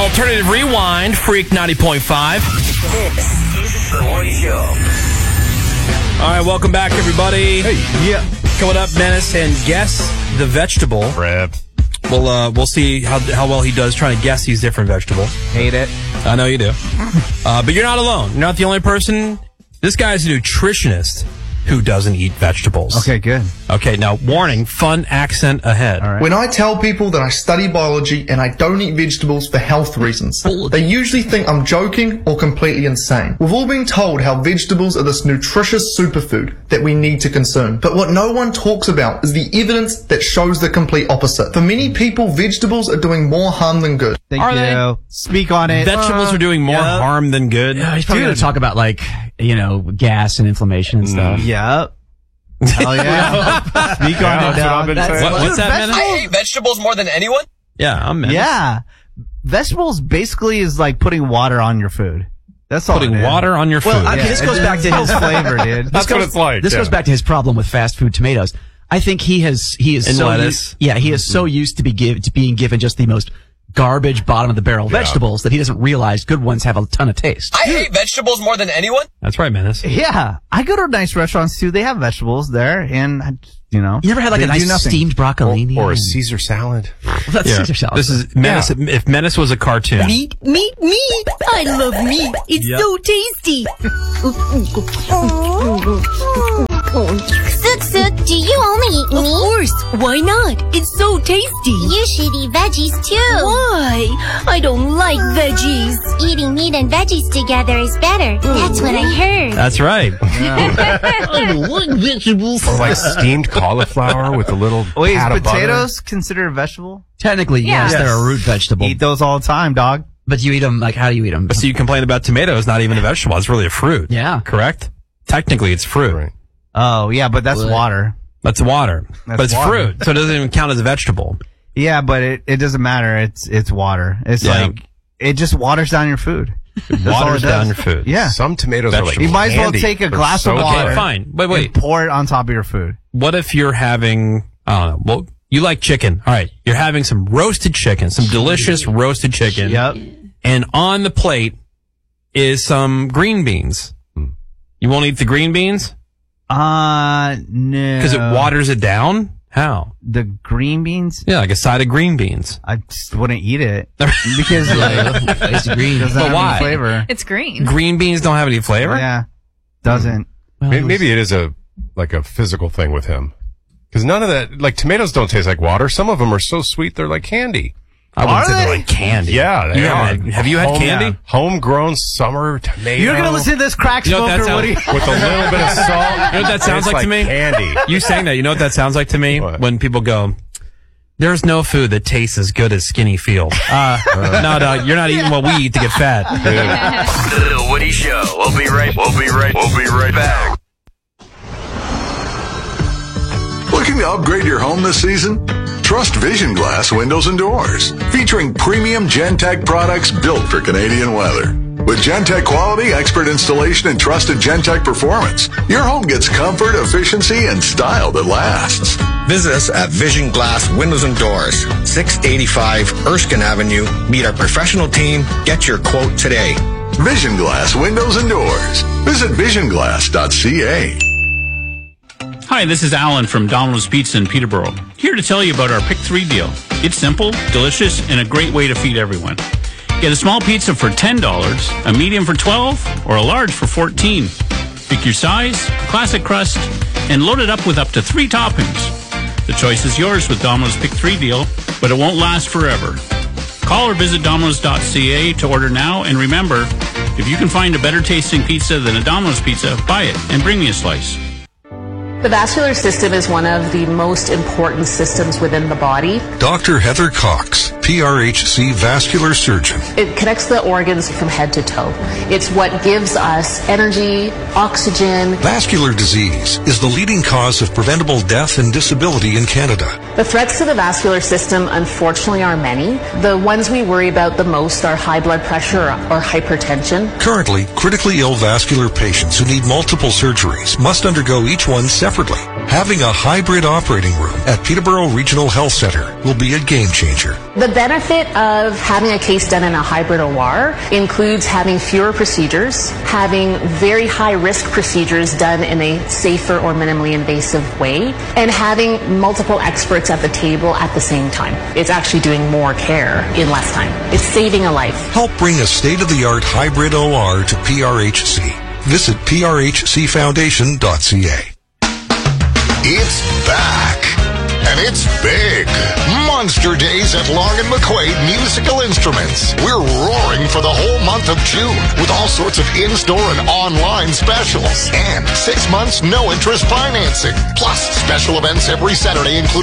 Alternative Rewind, Freak 90.5. This is the Woody Show. All right, welcome back, everybody. Hey, yeah. Coming up, Menace, and guess the vegetable. Rip. We'll see how well he does trying to guess these different vegetables. Hate it. I know you do. But you're not alone. You're not the only person. This guy's a nutritionist who doesn't eat vegetables. Okay, good. Okay, now, warning, fun accent ahead. All right. When I tell people that I study biology and I don't eat vegetables for health reasons, they usually think I'm joking or completely insane. We've all been told how vegetables are this nutritious superfood that we need to consume. But what no one talks about is the evidence that shows the complete opposite. For many people, vegetables are doing more harm than good. Thank Are you. they? Speak on it. Vegetables are doing more harm than good. He's probably going to talk about, like, gas and inflammation and stuff. Yep. Hell yeah. Speak on it, dog. What's that, Menace? I hate vegetables more than anyone. Yeah, I'm Menace. Yeah. Vegetables basically is like putting water on your food. That's all. Putting water on your food. Well, okay, this goes back to his flavor, dude. That's what it's like. This goes back to his problem with fast food tomatoes. I think he is And so lettuce. he is so used to being given just the most garbage bottom of the barrel vegetables that he doesn't realize good ones have a ton of taste. I hate vegetables more than anyone. That's right, Menace. Yeah. I go to nice restaurants too. They have vegetables there and, You never had like a nice steamed broccolini? Or a Caesar salad. That's Caesar salad. This is Menace. Yeah. If Menace was a cartoon. Meat. I love meat. It's so tasty. Sook, do you only eat meat? Of course. Why not? It's so tasty. You should eat veggies too. Why? I don't like veggies. Eating meat and veggies together is better. That's what I heard. That's right. I don't like vegetables. Or like steamed cauliflower with a little Wait, pat is of butter. potatoes considered a vegetable? Technically, yes, they're a root vegetable. Eat those all the time, dog. But you eat them, like, how do you eat them? So you complain about tomatoes not even a vegetable. It's really a fruit. Yeah. Correct? Technically, it's fruit. Right. Oh, yeah, but that's water. That's water. But it's water. fruit, so it doesn't even count as a vegetable. Yeah, but it doesn't matter. It's water. It's like, it just waters down your food. That's all Waters it does. down your food. Yeah. Some tomatoes are like You might as well candy. take a They're glass so of water. Okay, fine. Wait. And pour it on top of your food. What if you're having, I don't know, well, you like chicken. All right. You're having some roasted chicken, some delicious roasted chicken. Yep. And on the plate is some green beans. You won't eat the green beans? No. Because it waters it down? How? The green beans? Yeah, like a side of green beans. I just wouldn't eat it. Because It's green. doesn't But have why? any flavor. It's green. Green beans don't have any flavor? Yeah. Doesn't. Maybe it is a physical thing with him. Because none of that, like tomatoes don't taste like water. Some of them are so sweet they're like candy. I wouldn't Are say they're they? like candy. Yeah, they are. Have you had candy? Homegrown summer tomato. You're going to listen to this crack You know what smoker, that Woody? with a little bit of salt. You know what that sounds It's like to me? Candy. You saying that, you know what that sounds like to me? What? When people go, there's no food that tastes as good as skinny feels. No, dog, you're not eating what we eat to get fat. The Woody Show. We'll be right back. Looking to upgrade your home this season? Trust Vision Glass Windows and Doors, featuring premium Gentech products built for Canadian weather. With Gentech quality, expert installation, and trusted Gentech performance, your home gets comfort, efficiency, and style that lasts. Visit us at Vision Glass Windows and Doors, 685 Erskine Avenue. Meet our professional team. Get your quote today. Vision Glass Windows and Doors. Visit visionglass.ca. Hi, this is Alan from Domino's Pizza in Peterborough, here to tell you about our Pick 3 deal. It's simple, delicious, and a great way to feed everyone. Get a small pizza for $10, a medium for $12, or a large for $14. Pick your size, classic crust, and load it up with up to 3 toppings. The choice is yours with Domino's Pick 3 deal, but it won't last forever. Call or visit Domino's.ca to order now, and remember, if you can find a better tasting pizza than a Domino's pizza, buy it and bring me a slice. The vascular system is one of the most important systems within the body. Dr. Heather Cox, PRHC vascular surgeon. It connects the organs from head to toe. It's what gives us energy, oxygen. Vascular disease is the leading cause of preventable death and disability in Canada. The threats to the vascular system, unfortunately, are many. The ones we worry about the most are high blood pressure or hypertension. Currently, critically ill vascular patients who need multiple surgeries must undergo each one separately. Having a hybrid operating room at Peterborough Regional Health Center will be a game changer. The benefit of having a case done in a hybrid OR includes having fewer procedures, having very high-risk procedures done in a safer or minimally invasive way, and having multiple experts at the table at the same time. It's actually doing more care in less time. It's saving a life. Help bring a state-of-the-art hybrid OR to PRHC. Visit prhcfoundation.ca. It's back, and it's big. Monster Days at Long & McQuaid Musical Instruments. We're roaring for the whole month of June with all sorts of in-store and online specials. And 6 months, no-interest financing. Plus, special events every Saturday, including